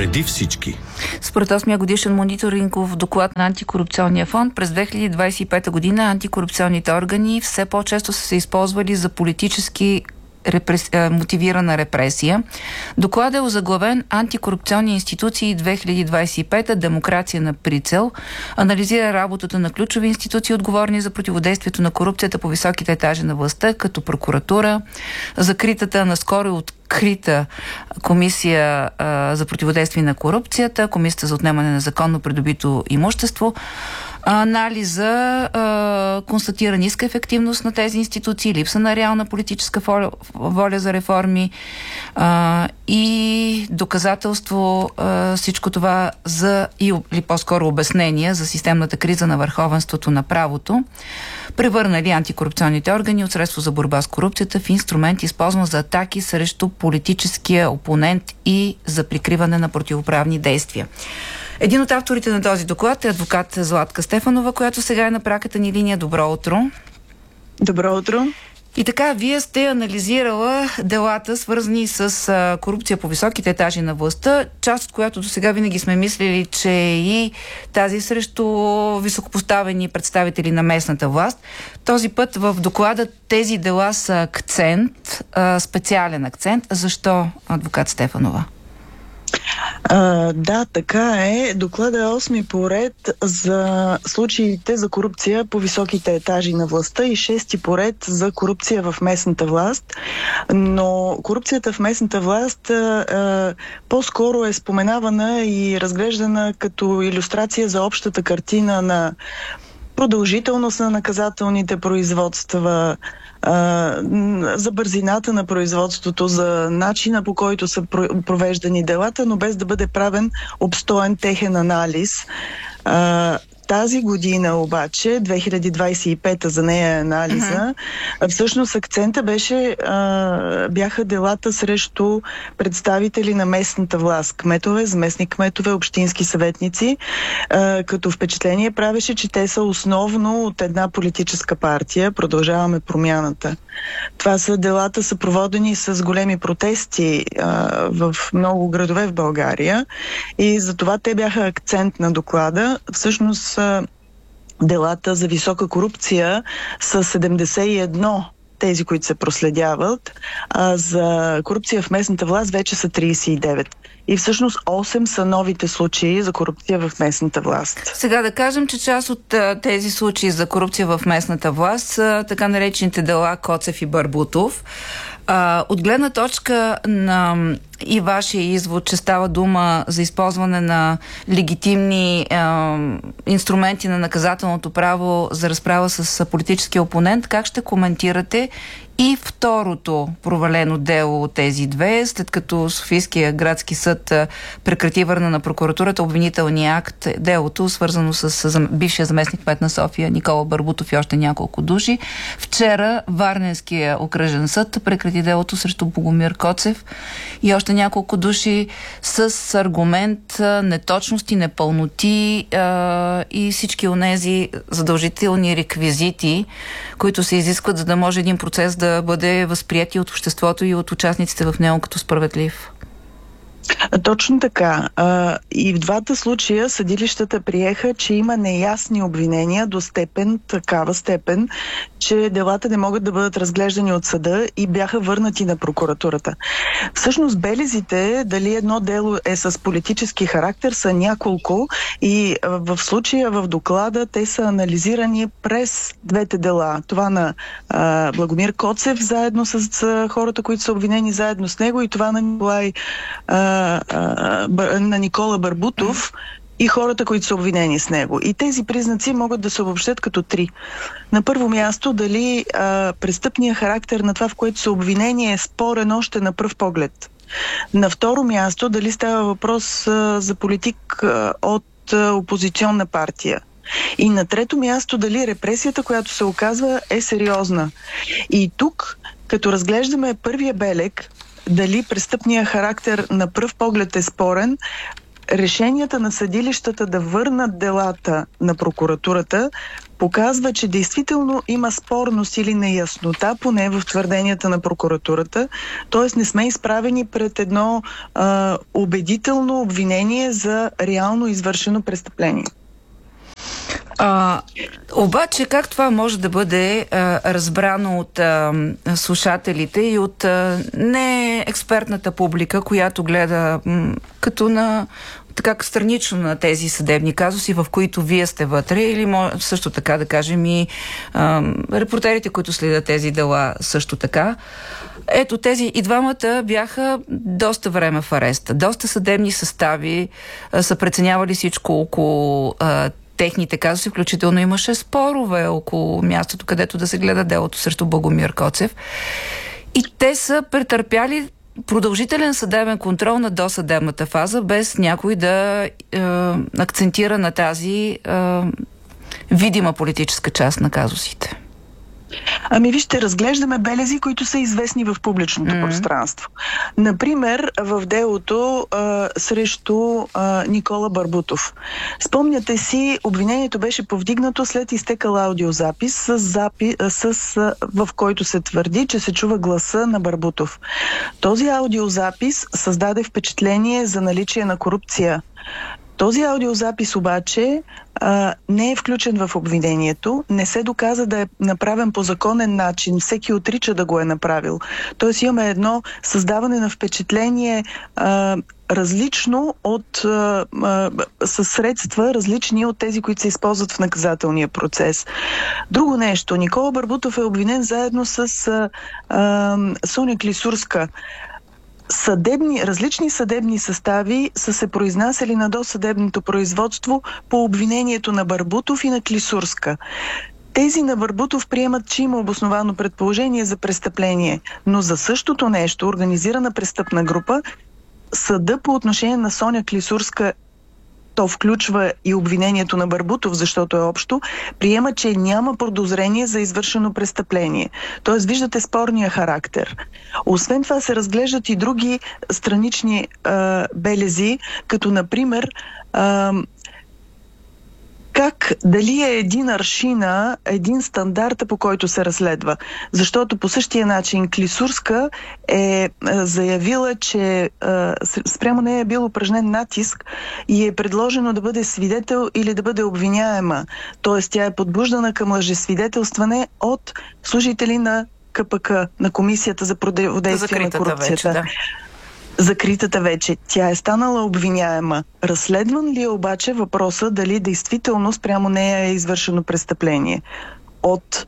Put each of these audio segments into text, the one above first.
преди всички. Според 8-я годишен мониторингов доклад на Антикорупционния фонд, през 2025 година антикорупционните органи все по-често са се използвали за политически мотивирана репресия. Докладът е озаглавен "Антикорупционни институции 2025. Демокрация на прицел". Анализира работата на ключови институции, отговорни за противодействието на корупцията по високите етажи на властта, като прокуратура, закритата наскоро открита комисия за противодействие на корупцията, комисията за отнемане на законно придобито имущество. Анализа констатира ниска ефективност на тези институции, липса на реална политическа воля за реформи и доказателство всичко това или по-скоро обяснение за системната криза на върховенството на правото, превърнали антикорупционните органи от средство за борба с корупцията в инструмент, използван за атаки срещу политическия опонент и за прикриване на противоправни действия. Един от авторите на този доклад е адвокат Златка Стефанова, която сега е на пряката ни линия. Добро утро! Добро утро! И така, вие сте анализирала делата, свързани с корупция по високите етажи на властта, част от която до сега винаги сме мислили, че и тази срещу високопоставени представители на местната власт. Този път в доклада тези дела са акцент, специален акцент. Защо, адвокат Стефанова? Да, така е. Доклада е 8-ми поред за случаите за корупция по високите етажи на властта и 6-ти поред за корупция в местната власт. Но корупцията в местната власт по-скоро е споменавана и разглеждана като илюстрация за общата картина на продължителност на наказателните производства, за бързината на производството, за начина по който са провеждани делата, но без да бъде правен обстоен техен анализ. Тази година обаче, 2025 за нея е анализа, всъщност акцента бяха делата срещу представители на местната власт, кметове, заместник-кметове, общински съветници, като впечатление правеше, че те са основно от една политическа партия, Продължаваме промяната. Това са делата съпроводени с големи протести в много градове в България и затова те бяха акцент на доклада. Всъщност делата за висока корупция са 71 тези, които се проследяват, а за корупция в местната власт вече са 39. И всъщност 8 са новите случаи за корупция в местната власт. Сега да кажем, че част от тези случаи за корупция в местната власт са така наречените дела Коцев и Барбутов. От гледна точка на и вашия извод, че става дума за използване на легитимни инструменти на наказателното право за разправа с политическия опонент, как ще коментирате и второто провалено дело от тези две, след като Софийския градски съд прекрати, върна на прокуратурата обвинителния акт, делото свързано с бившия заместник-кмет на София Никола Барбутов и още няколко души. Вчера Варненския окръжен съд прекрати делото срещу Богомир Коцев и още няколко души с аргумент неточности, непълноти и всички онези задължителни реквизити, които се изискват, за да може един процес да бъде възприят и от обществото и от участниците в него като справедлив. Точно така. И в двата случая съдилищата приеха, че има неясни обвинения до такава степен, че делата не могат да бъдат разглеждани от съда и бяха върнати на прокуратурата. Всъщност белезите, дали едно дело е с политически характер, са няколко и в случая в доклада те са анализирани през двете дела. Това на Благомир Коцев заедно с хората, които са обвинени заедно с него, и това на Никола Барбутов и хората, които са обвинени с него. И тези признаци могат да се обобщят като 3. На първо място, дали престъпният характер на това, в което са обвинени, е спорен още на пръв поглед. На второ място, дали става въпрос за политик от опозиционна партия. И на трето място, дали репресията, която се оказва, е сериозна. И тук, като разглеждаме първия белег, дали престъпният характер на пръв поглед е спорен, решенията на съдилищата да върнат делата на прокуратурата показва, че действително има спорност или неяснота, поне в твърденията на прокуратурата. Т.е. не сме изправени пред едно убедително обвинение за реално извършено престъпление. Обаче как това може да бъде разбрано от слушателите и от не експертната публика, която гледа като на така странично на тези съдебни казуси, в които вие сте вътре, или също така да кажем и репортерите, които следят тези дела също така. Ето, тези и двамата бяха доста време в ареста. Доста съдебни състави са преценявали всичко около техните казуси, включително имаше спорове около мястото, където да се гледа делото срещу Богомир Коцев. И те са претърпяли продължителен съдебен контрол на досъдебната фаза, без някой да акцентира на тази видима политическа част на казусите. Ами вижте, разглеждаме белези, които са известни в публичното пространство. Например, в делото срещу Никола Барбутов. Спомняте си, обвинението беше повдигнато след изтекал аудиозапис, в който се твърди, че се чува гласа на Барбутов. Този аудиозапис създаде впечатление за наличие на корупция. Този аудиозапис обаче не е включен в обвинението, не се доказа да е направен по законен начин, всеки отрича да го е направил. Тоест имаме едно създаване на впечатление различно със средства, различни от тези, които се използват в наказателния процес. Друго нещо, Никола Барбутов е обвинен заедно с Соня Клисурска. Различни съдебни състави са се произнасяли на досъдебното производство по обвинението на Барбутов и на Клисурска. Тези на Барбутов приемат, че има обосновано предположение за престъпление, но за същото нещо, организирана престъпна група, съда по отношение на Соня Клисурска, то включва и обвинението на Барбутов, защото е общо, приема, че няма подозрение за извършено престъпление. Тоест, виждате спорния характер. Освен това се разглеждат и други странични белези, като например дали е един аршина, един стандарт, по който се разследва. Защото по същия начин Клисурска е заявила, че спрямо нея е бил упражнен натиск и е предложено да бъде свидетел или да бъде обвиняема. Тоест тя е подбуждана към лъжесвидетелстване от служители на КПК, на Комисията за противодействие на корупцията. Вече, да. Закритата вече. Тя е станала обвиняема. Разследван ли е обаче въпроса дали действително спрямо нея е извършено престъпление от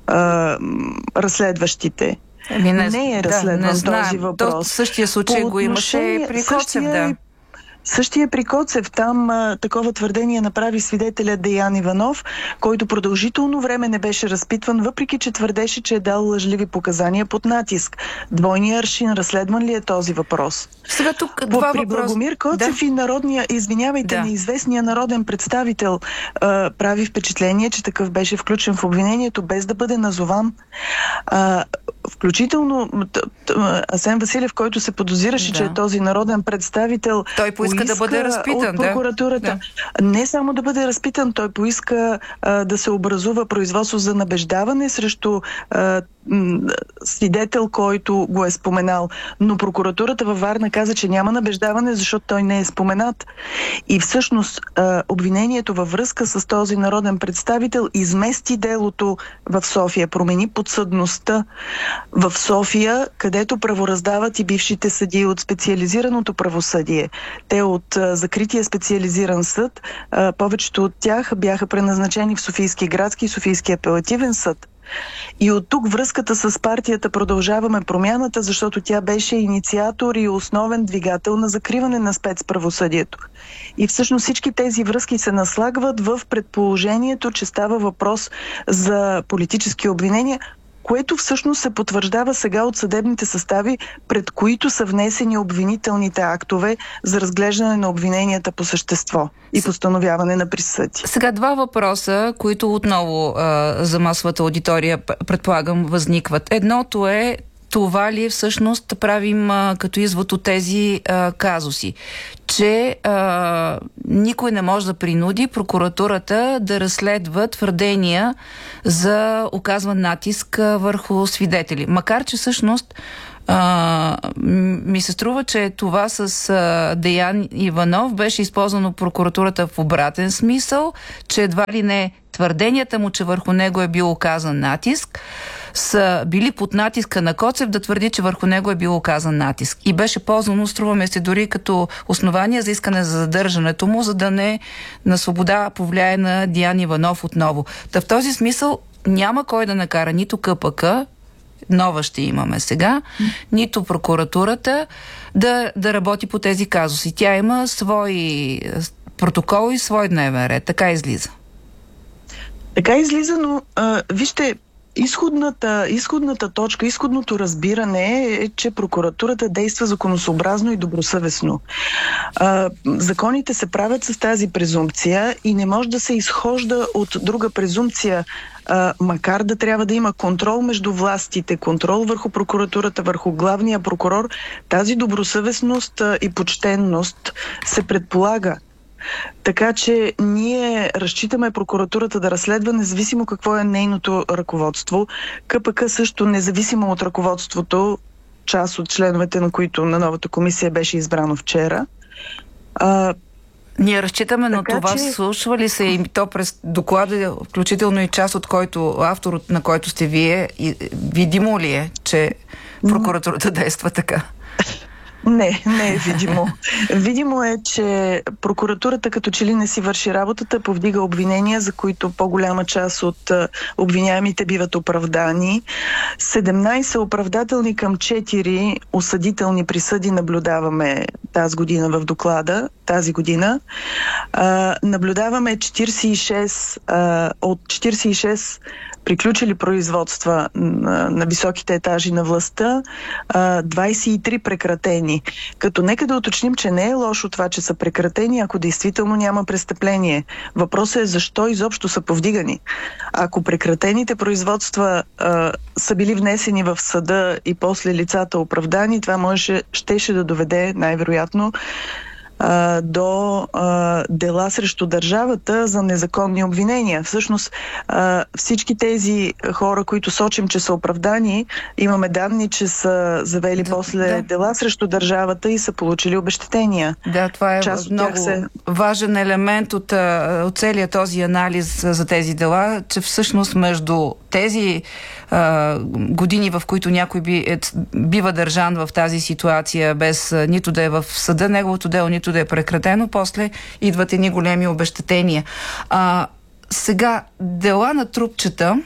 разследващите? Не е разследван този въпрос. Същия случай го имаше при Коцев, да. Същия при Коцев, там такова твърдение направи свидетелят Деян Иванов, който продължително време не беше разпитван, въпреки че твърдеше, че е дал лъжливи показания под натиск. Двойния аршин, разследван ли е този въпрос? Сега тук при Богомир Коцев и неизвестния народен представител прави впечатление, че такъв беше включен в обвинението, без да бъде назован. Включително Асен Василев, който се подозираше, че е този народен представител, той поиска да бъде разпитан от прокуратурата. Да. Не само да бъде разпитан, той поиска да се образува производство за набеждаване срещу свидетел, който го е споменал. Но прокуратурата във Варна каза, че няма набеждаване, защото той не е споменат. И всъщност обвинението във връзка с този народен представител измести делото в София, промени подсъдността в София, където правораздават и бившите съдии от специализираното правосъдие. Те от закрития специализиран съд, повечето от тях бяха преназначени в Софийски градски и Софийски апелативен съд. И от тук връзката с партията Продължаваме промяната, защото тя беше инициатор и основен двигател на закриване на спецправосъдието. И всъщност всички тези връзки се наслагват в предположението, че става въпрос за политически обвинения, което всъщност се потвърждава сега от съдебните състави, пред които са внесени обвинителните актове за разглеждане на обвиненията по същество и постановяване на присъди. Сега два въпроса, които отново за масовата аудитория, предполагам, възникват. Едното е това ли всъщност правим като извод от тези казуси? Че никой не може да принуди прокуратурата да разследва твърдения за оказван натиск върху свидетели. Макар че всъщност ми се струва, че това с Деян Иванов беше използвано прокуратурата в обратен смисъл, че едва ли не твърденията му, че върху него е бил оказан натиск, са били под натиска на Коцев да твърди, че върху него е бил оказан натиск. И беше ползвано, струваме се, дори като основание за искане за задържането му, за да не на свобода повлияе на Деян Иванов отново. Та в този смисъл няма кой да накара нито КПК, нова ще имаме сега, нито прокуратурата да работи по тези казуси. Тя има свой протокол и свой дневен ред. Така излиза. Така излиза, но вижте, изходната точка, изходното разбиране е, че прокуратурата действа законосъобразно и добросъвестно. Законите се правят с тази презумпция и не може да се изхожда от друга презумпция, макар да трябва да има контрол между властите, контрол върху прокуратурата, върху главния прокурор. Тази добросъвестност и почтенност се предполага. Така че ние разчитаме прокуратурата да разследва, независимо какво е нейното ръководство. КПК също, независимо от ръководството, част от членовете на които на новата комисия беше избрано вчера. Ние разчитаме, но това че случва ли се и то през доклада, включително и част от който, автор на който сте вие, видимо ли е, че прокуратурата действа така? Не е видимо. Видимо е, че прокуратурата като че ли не си върши работата, повдига обвинения, за които по-голяма част от обвиняемите биват оправдани. 17 оправдателни към 4 осъдителни присъди наблюдаваме тази година в доклада. Тази година. Наблюдаваме 46 от 46 приключили производства на високите етажи на властта, 23 прекратени. Като нека да уточним, че не е лошо това, че са прекратени, ако действително няма престъпление. Въпросът е защо изобщо са повдигани. Ако прекратените производства са били внесени в съда и после лицата оправдани, това щеше да доведе най-вероятно до дела срещу държавата за незаконни обвинения. Всъщност всички тези хора, които сочим, че са оправдани, имаме данни, че са завели после дела срещу държавата и са получили обезщетения. Да, това е много важен елемент от целия този анализ за тези дела, че всъщност между тези години, в които някой бива държан в тази ситуация без нито да е в съда неговото дело, нито да е прекратено, после идват едни големи обезщетения. Сега, дела на трупчета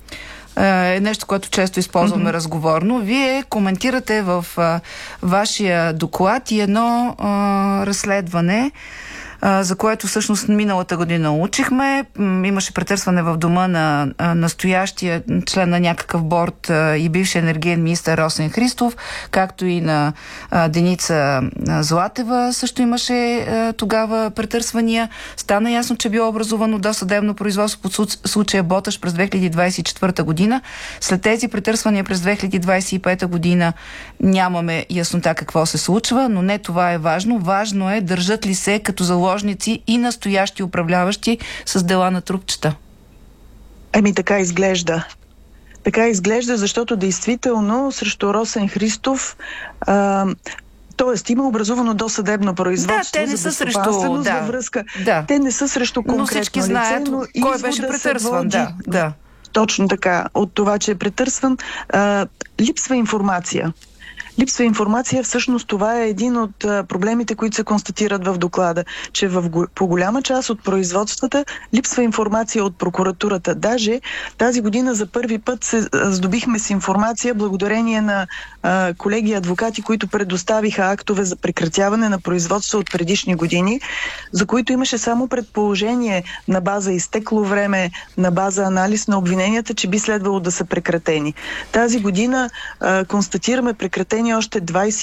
е нещо, което често използваме разговорно. Вие коментирате в вашия доклад и едно разследване, за което всъщност миналата година учихме. Имаше претърсване в дома на настоящия член на някакъв борд и бивши енергиен министър Росен Христов, както и на Деница Златева също имаше тогава претърсвания. Стана ясно, че било образувано досъдебно производство по случая Боташ през 2024 година. След тези претърсвания през 2025 година нямаме яснота какво се случва, но не това е важно. Важно е държат ли се като заложници и настоящи управляващи с дела на трупчета. Така изглежда. Така изглежда, защото действително срещу Росен Христов тоест, има образувано досъдебно производство. Да, те не са срещу връзка. Да. Те не са срещу конкретно лице, но всички знаят кой беше претърсван. Да. Точно така. От това, че е претърсван, липсва информация. Липсва информация, всъщност това е един от проблемите, които се констатират в доклада, че по голяма част от производствата липсва информация от прокуратурата. Даже тази година за първи път се здобихме с информация благодарение на колеги адвокати, които предоставиха актове за прекратяване на производство от предишни години, за които имаше само предположение на база изтекло време, на база анализ на обвиненията, че би следвало да са прекратени. Тази година констатираме прекратени още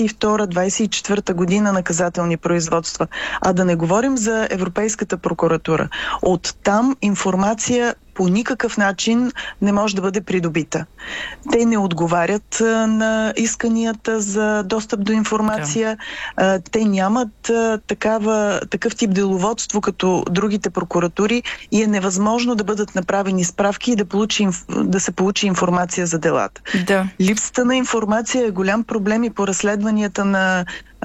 22-24 година наказателни производства. А да не говорим за Европейската прокуратура. От там информация по никакъв начин не може да бъде придобита. Те не отговарят на исканията за достъп до информация. Те нямат такъв тип деловодство като другите прокуратури и е невъзможно да бъдат направени справки и да се получи информация за делата. Да. Липсата на информация е голям проблем и по разследванията на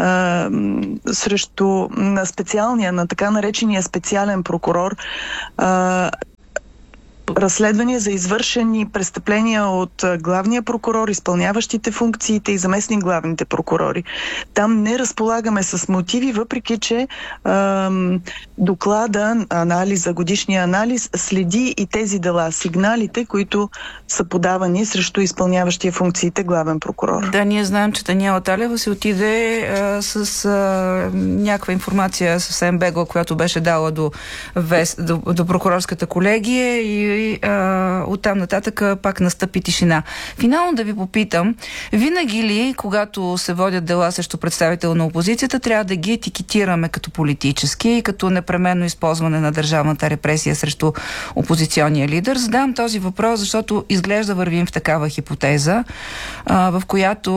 така наречения специален прокурор. Разследвания за извършени престъпления от главния прокурор, изпълняващите функциите и заместник главните прокурори. Там не разполагаме с мотиви, въпреки че доклада, годишния анализ следи и тези дела, сигналите, които са подавани срещу изпълняващия функциите главен прокурор. Да, ние знаем, че Даниела Талева се отиде с някаква информация съвсем бегла, която беше дала до прокурорската колегия и оттам нататък пак настъпи тишина. Финално да ви попитам, винаги ли, когато се водят дела срещу представител на опозицията, трябва да ги етикетираме като политически и като непременно използване на държавната репресия срещу опозиционния лидер? Задавам този въпрос, защото изглежда вървим в такава хипотеза, в която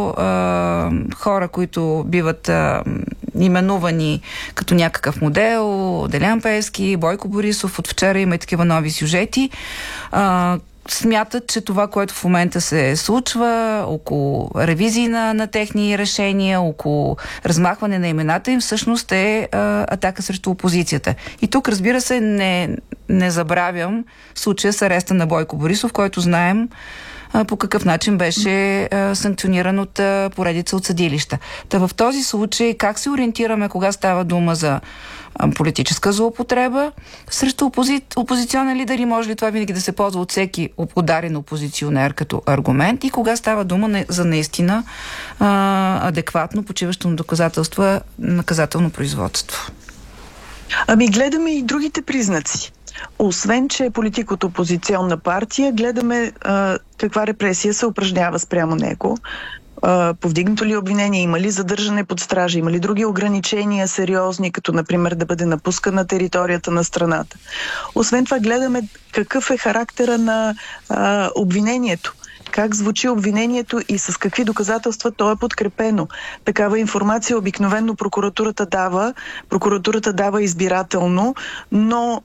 хора, които биват именувани като някакъв модел, Делян Пеевски, Бойко Борисов, от вчера има и такива нови сюжети, смятат, че това, което в момента се случва около ревизии на техни решения, около размахване на имената им, всъщност е атака срещу опозицията. И тук, разбира се, не забравям случая с ареста на Бойко Борисов, който знаем по какъв начин беше санкциониран от поредица от съдилища. Та в този случай как се ориентираме, кога става дума за политическа злоупотреба срещу опозиционен лидер и може ли това винаги да се ползва от всеки ударен опозиционер като аргумент и кога става дума за наистина адекватно, почиващо на доказателства, наказателно производство? Гледаме и другите признаци. Освен, че е политик от опозиционна партия, гледаме каква репресия се упражнява спрямо него. Повдигнато ли обвинение, има ли задържане под стража, има ли други ограничения сериозни, като например да бъде напускан на територията на страната. Освен това гледаме какъв е характера на обвинението. Как звучи обвинението и с какви доказателства то е подкрепено. Такава информация обикновено прокуратурата дава избирателно, но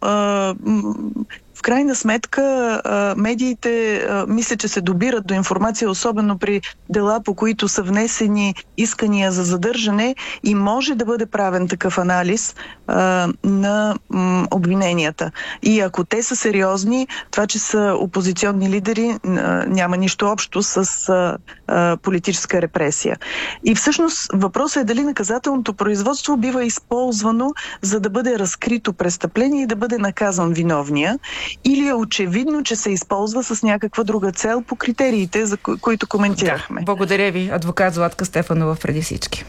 в крайна сметка медиите мисля, че се добират до информация, особено при дела, по които са внесени искания за задържане и може да бъде правен такъв анализ на обвиненията. И ако те са сериозни, това, че са опозиционни лидери, няма нищо общо с политическа репресия. И всъщност въпросът е дали наказателното производство бива използвано, за да бъде разкрито престъпление и да бъде наказан виновния, или е очевидно, че се използва с някаква друга цел по критериите, за които коментирахме. Да, благодаря ви, адвокат Златка Стефанова, преди всички.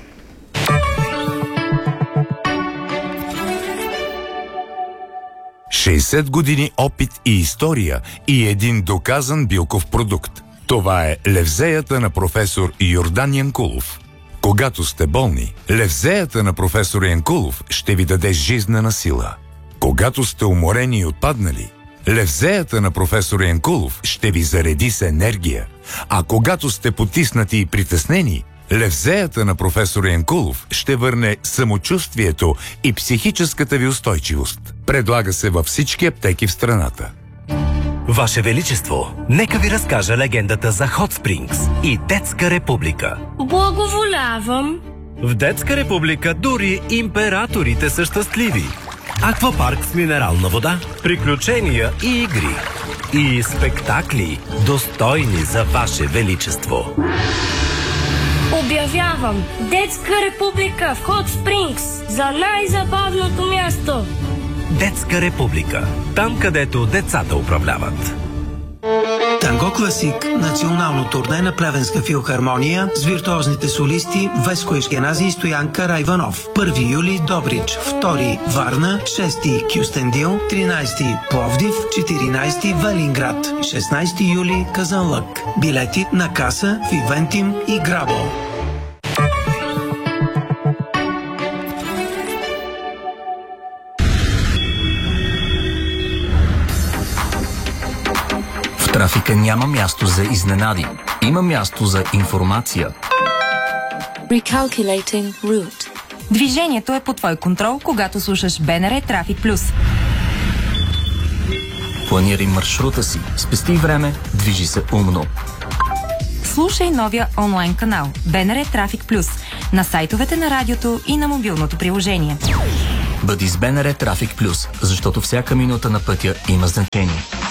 ...60 години опит и история и един доказан билков продукт. Това е левзеята на професор Йордан Янкулов. Когато сте болни, левзеята на професор Янкулов ще ви даде жизнена сила. Когато сте уморени и отпаднали, левзеята на професор Янкулов ще ви зареди с енергия. А когато сте потиснати и притеснени, левзеята на професор Янкулов ще върне самочувствието и психическата ви устойчивост. Предлага се във всички аптеки в страната. Ваше Величество, нека ви разкажа легендата за Hot Springs и Детска република. Благоволявам. В Детска република дори императорите са щастливи. Аквапарк с минерална вода, приключения и игри. И спектакли, достойни за Ваше Величество. Обявявам Детска република в Hot Springs за най-забавното място. Детска република. Там, където децата управляват. Танго Класик – национално турне на Плевенска филхармония с виртуозните солисти Веско Ешкенази и Стоян Карайванов. 1 юли Добрич, 2 Варна, 6 Кюстендил, 13 Пловдив, 14 Велинград, 16 юли Казанлък. Билети на каса в Ивентим и Грабо. трафика няма място за изненади. Има място за информация. Recalculating route. Движението е под твой контрол, когато слушаш БНР Трафик Плюс. Планирай маршрута си, спести време, движи се умно. Слушай новия онлайн канал БНР Трафик Плюс на сайтовете на радиото и на мобилното приложение. Бъди с БНР Трафик Плюс, защото всяка минута на пътя има значение.